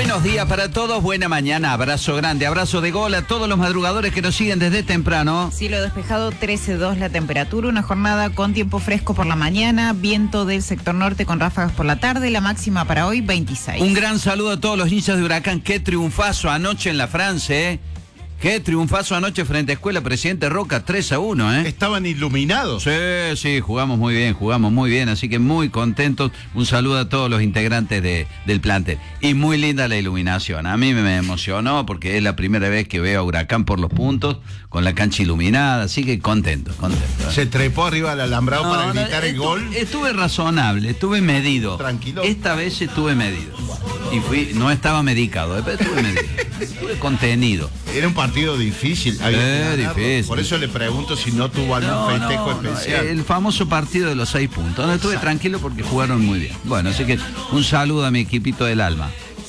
Buenos días para todos, buena mañana, abrazo grande, abrazo de gol a todos los madrugadores que nos siguen desde temprano. Cielo despejado, 13.2 la temperatura, una jornada con tiempo fresco por la mañana, viento del sector norte con ráfagas por la tarde, la máxima para hoy 26. Un gran saludo a todos los hinchas de Huracán, qué triunfazo anoche en la France, ¿eh? Qué triunfazo anoche frente a Escuela Presidente Roca, 3-1, ¿eh? Estaban iluminados. Sí, jugamos muy bien, así que muy contentos. Un saludo a todos los integrantes del plantel. Y muy linda la iluminación. A mí me emocionó porque es la primera vez que veo a Huracán por los puntos, con la cancha iluminada, así que contento. Se trepó arriba del alambrado para gritar el gol. Estuve razonable, estuve medido. Tranquilo. Esta vez estuve medido. Y no estaba medicado, pero estuve medido. Estuve contenido. Era un partido difícil. Difícil. Por eso le pregunto si no tuvo algún festejo especial. El famoso partido de los 6 puntos. No, estuve tranquilo porque jugaron muy bien. Bueno, así que un saludo a mi equipito del alma.